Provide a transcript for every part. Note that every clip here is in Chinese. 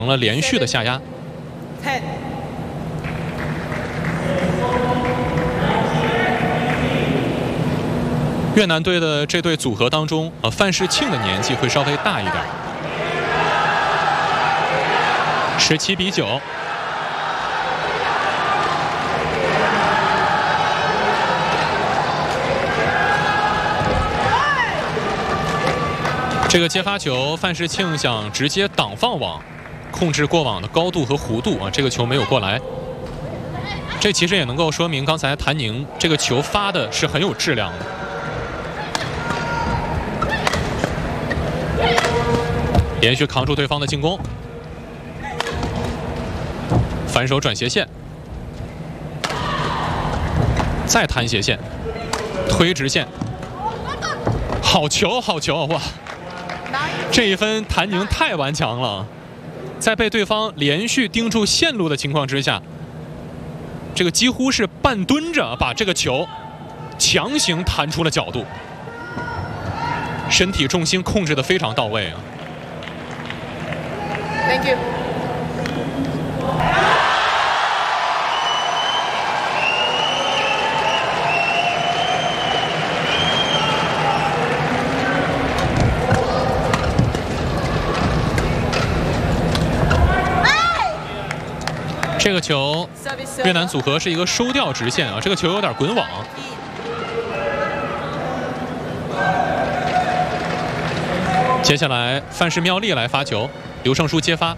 成了连续的下压。越南队的这对组合当中，范世庆的年纪会稍微大一点，17比9。这个接发球，范世庆想直接挡放网，控制过网的高度和弧度啊，这个球没有过来。这其实也能够说明刚才谭宁这个球发的是很有质量的。连续扛住对方的进攻，反手转斜线，再弹斜线，推直线，好球，好球！哇，这一分谭宁太顽强了，在被对方连续盯住线路的情况之下，这个几乎是半蹲着把这个球强行弹出了角度，身体重心控制得非常到位啊。 Thank you. Hey! 这个球，越南组合是一个收掉直线啊，这个球有点滚网。接下来范世妙丽来发球。刘胜书接发，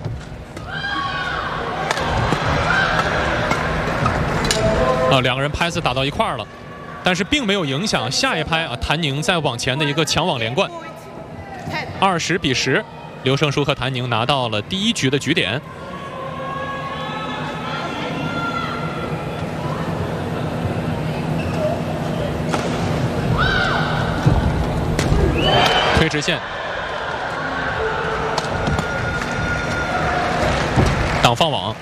两个人拍子打到一块儿了，但是并没有影响下一拍啊，谭宁在网前的一个强网连贯。20比10，刘胜书和谭宁拿到了第一局的局点。推直线。挡放网，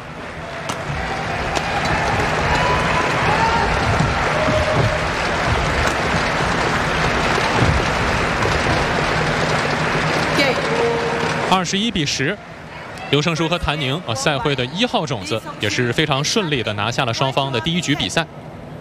对 21比10，刘胜书和谭宁赛会的1号种子也是非常顺利的拿下了双方的第一局比赛。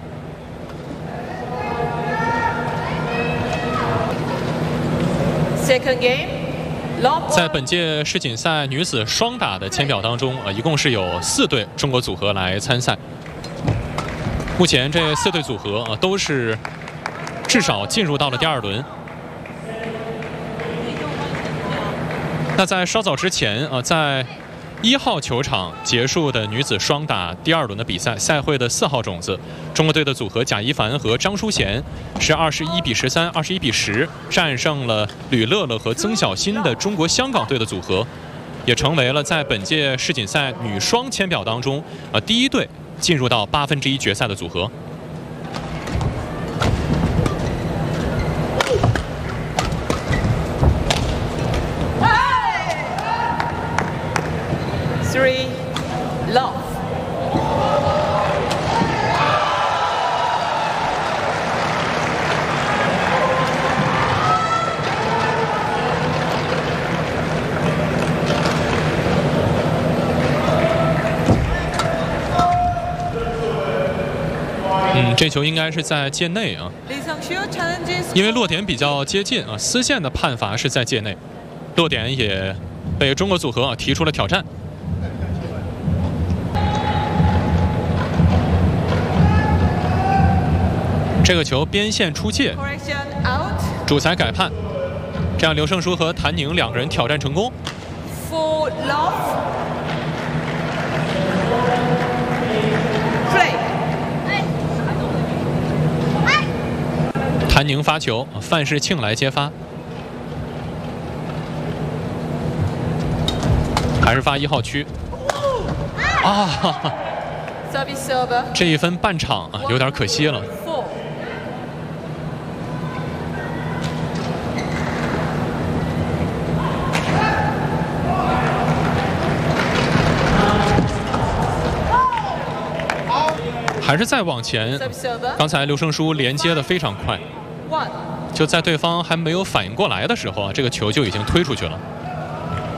Second game. 在本届世锦赛女子双打的签表当中，一共是有4对中国组合来参赛。目前这4对组合都是至少进入到了第2轮。那在稍早之前在1号球场结束的女子双打第2轮的比赛，赛会的4号种子中国队的组合贾一凡和张淑娴是21比13、21比10战胜了吕乐乐和曾小欣的中国香港队的组合，也成为了在本届世锦赛女双签表当中第1队进入到1/8决赛的组合。 3 love. 这球应该是在界内啊，因为落点比较接近啊，丝线的判罚是在界内，落点也被中国组合提出了挑战。这个球边线出界，主裁改判，这样刘胜书和谭宁2个人挑战成功。 4 love. Play. 谭宁发球，范世庆来接发，还是发1号区。这一分半场有点可惜了。还是再往前。刚才刘胜书连接的非常快，就在对方还没有反应过来的时候啊，这个球就已经推出去了。